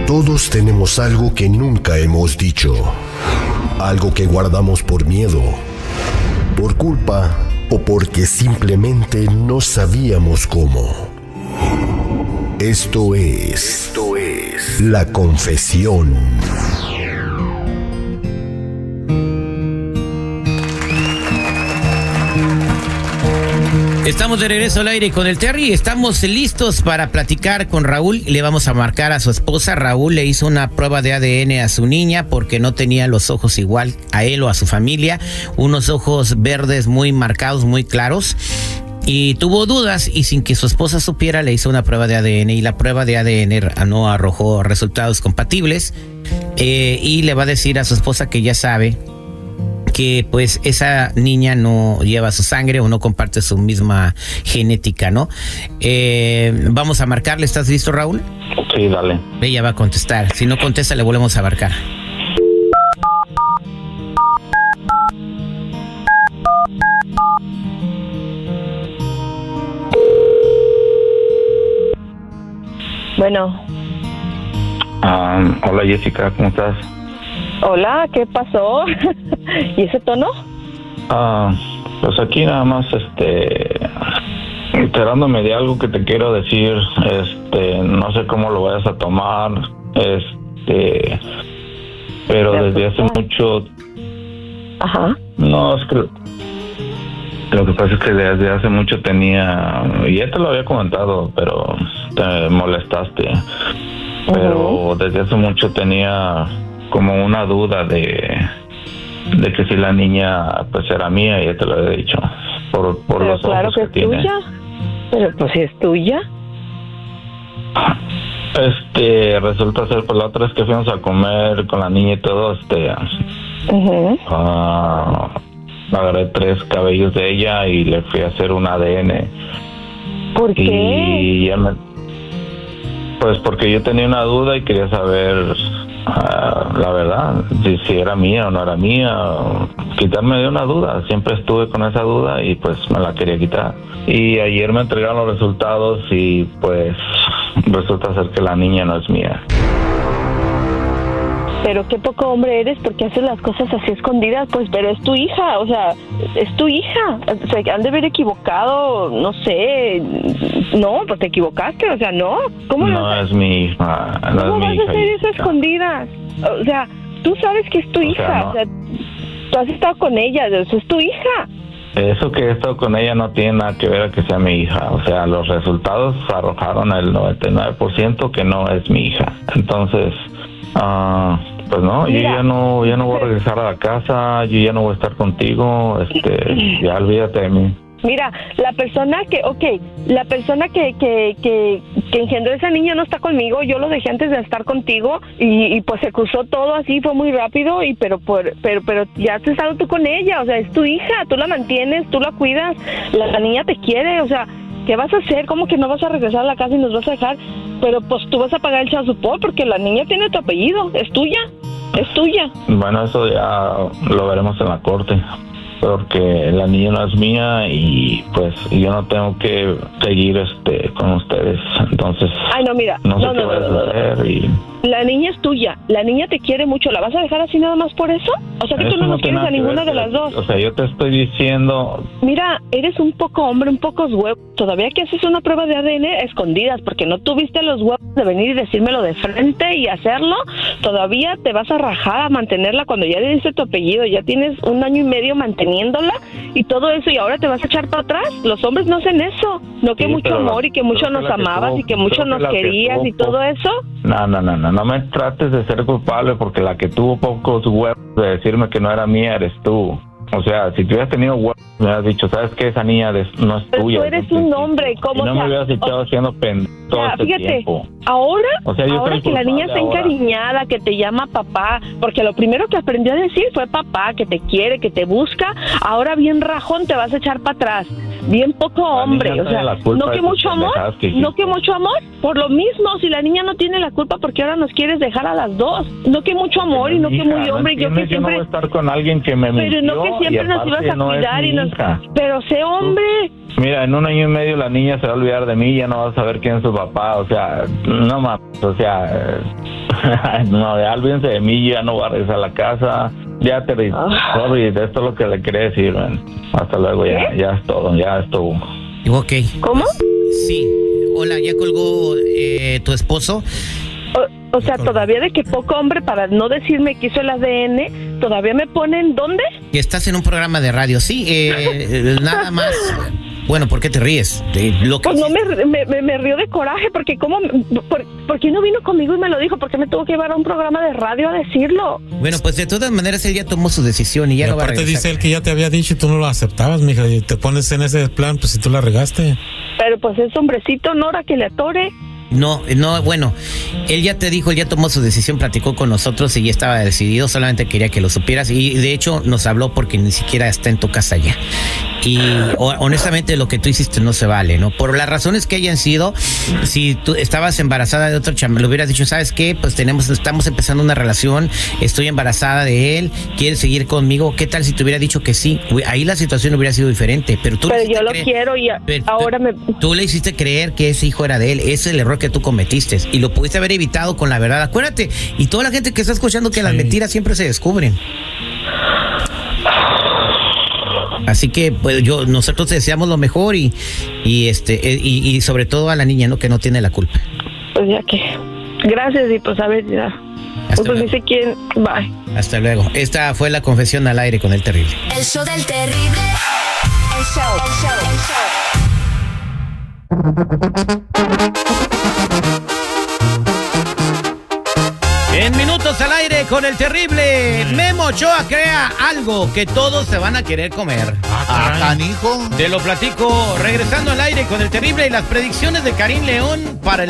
Todos tenemos algo que nunca hemos dicho, algo que guardamos por miedo, por culpa o porque simplemente no sabíamos cómo. Esto es La Confesión. Estamos de regreso al aire con el Terry. Estamos listos para platicar con Raúl. Le vamos a marcar a su esposa. Raúl le hizo una prueba de ADN a su niña porque no tenía los ojos igual a él o a su familia. Unos ojos verdes muy marcados, muy claros. Y tuvo dudas y sin que su esposa supiera le hizo una prueba de ADN. Y la prueba de ADN no arrojó resultados compatibles. Y le va a decir a su esposa que ya sabe que pues esa niña no lleva su sangre o no comparte su misma genética, ¿no? Vamos a marcarle. ¿Estás listo, Raúl? Sí, dale. Ella va a contestar. Si no contesta, le volvemos a marcar. Bueno. Hola, Jessica, ¿cómo estás? Hola, ¿qué pasó? ¿Y ese tono? Pues aquí nada más, enterándome de algo que te quiero decir. No sé cómo lo vayas a tomar, pero desde hace mucho. Ajá. No, es que lo que pasa es que desde hace mucho tenía, y ya te lo había comentado, pero te molestaste. Pero desde hace mucho tenía como una duda de que si la niña pues era mía, ya te lo he dicho, por pero los claro ojos que que es tiene. Tuya. Pero pues si es tuya. Resulta ser, pues la otra vez que fuimos a comer con la niña y todo, agarré 3 cabellos de ella y le fui a hacer un ADN. ¿Por qué? Y ya pues porque yo tenía una duda y quería saber la verdad, si era mía o no era mía, quitarme de una duda. Siempre estuve con esa duda y pues me la quería quitar. Y ayer me entregaron los resultados y pues resulta ser que la niña no es mía. Pero qué poco hombre eres porque haces las cosas así escondidas, pues, pero es tu hija, o sea, es tu hija. O sea, han de haber equivocado, no sé. No, pues te equivocaste, o sea, no. ¿Cómo no es mi hija? No ¿Cómo es mi vas hija, a hacer eso escondidas? O sea, tú sabes que es tu hija, no. o sea, tú has estado con ella, eso es tu hija. Eso que he estado con ella no tiene nada que ver a que sea mi hija. O sea, los resultados arrojaron el 99% que no es mi hija. Entonces, pues no, mira, yo ya no voy a regresar a la casa, yo ya no voy a estar contigo, ya olvídate de mí. Mira, la persona que engendró esa niña no está conmigo. Yo lo dejé antes de estar contigo y pues se cruzó todo así, fue muy rápido pero ya has estado tú con ella, o sea, es tu hija, tú la mantienes, tú la cuidas, la niña te quiere, o sea, ¿qué vas a hacer? ¿Cómo que no vas a regresar a la casa y nos vas a dejar? Pero pues tú vas a pagar el child support porque la niña tiene tu apellido, es tuya. Bueno, eso ya lo veremos en la corte, porque la niña no es mía y pues yo no tengo que seguir con ustedes. Entonces, ay, no, mira, no sé qué vas a hacer y... La niña es tuya, la niña te quiere mucho, ¿la vas a dejar así nada más por eso? O sea que tú no nos quieres a ninguna de las dos. O sea, yo te estoy diciendo... Mira, eres un poco hombre, un poco huevos. Todavía que haces una prueba de ADN escondidas porque no tuviste los huevos de venir y decírmelo de frente y hacerlo, todavía te vas a rajar a mantenerla cuando ya le diste tu apellido, ya tienes 1 año y medio manteniéndola y todo eso y ahora te vas a echar para atrás. Los hombres no hacen eso, no que sí, mucho amor y que mucho nos amabas y que mucho nos querías y todo eso. No me trates de ser culpable porque la que tuvo pocos huevos de decirme que no era mía eres tú. O sea, si tú hubieras tenido huevos, me hubieras dicho, ¿sabes qué? Esa niña no es pero tuya. Tú eres un hombre, ¿cómo? Y no me hubieras echado haciendo pendejo todo este tiempo. Ahora, o sea, ahora que la niña está encariñada, que te llama papá, porque lo primero que aprendió a decir fue papá, que te quiere, que te busca, ahora bien rajón te vas a echar para atrás. Bien poco hombre, o sea, no que mucho amor, no que mucho amor, por lo mismo, si la niña no tiene la culpa, porque ahora nos quieres dejar a las dos, no que mucho amor y no que muy hombre, yo que siempre... Yo no voy a estar con alguien que me mintió, pero no que siempre nos ibas a cuidar y nos... Pero sé hombre. Mira, en 1 año y medio la niña se va a olvidar de mí, ya no va a saber quién es su papá, o sea, no mames, o sea... No, ya olvídense de mí, ya no voy a regresar a la casa. Ya sorry, esto es lo que le quería decir, man. Hasta luego, ya es todo, ya estuvo. Ok. ¿Cómo? Sí. Hola, ¿ya colgó tu esposo? O sea, todavía de que poco hombre, para no decirme que hizo el ADN, ¿todavía me ponen dónde? Que estás en un programa de radio, sí, nada más. Bueno, ¿por qué te ríes? Pues no, me río de coraje, porque ¿por qué no vino conmigo y me lo dijo? ¿Por qué me tuvo que llevar a un programa de radio a decirlo? Bueno, pues de todas maneras él ya tomó su decisión y ya no va a regresar. Aparte dice él que ya te había dicho y tú no lo aceptabas, mija, y te pones en ese plan, pues si tú la regaste. Pero pues es hombrecito, no era que le atore. No, bueno, él ya te dijo, él ya tomó su decisión, platicó con nosotros y ya estaba decidido, solamente quería que lo supieras y de hecho nos habló porque ni siquiera está en tu casa ya. Y honestamente lo que tú hiciste no se vale, ¿no? Por las razones que hayan sido, si tú estabas embarazada de otro chamo, le hubieras dicho, ¿sabes qué? Pues estamos empezando una relación, estoy embarazada de él, ¿quieres seguir conmigo? ¿Qué tal si te hubiera dicho que sí? Ahí la situación hubiera sido diferente, pero tú... Pero yo lo quiero y ahora Tú le hiciste creer que ese hijo era de él, ese es el error que tú cometiste y lo pudiste haber evitado con la verdad, acuérdate, y toda la gente que está escuchando que las mentiras siempre se descubren. Así que pues nosotros te deseamos lo mejor y sobre todo a la niña, ¿no? Que no tiene la culpa. Pues ya que. Gracias y pues a ver ya. Pues dice quién. Bye. Hasta luego. Esta fue la confesión al aire con El Terrible. El show del terrible. El show. En Minutos al Aire con El Terrible, Memo Ochoa crea algo que todos se van a querer comer. Canijo. Te lo platico regresando al aire con El Terrible y las predicciones de Karim León para el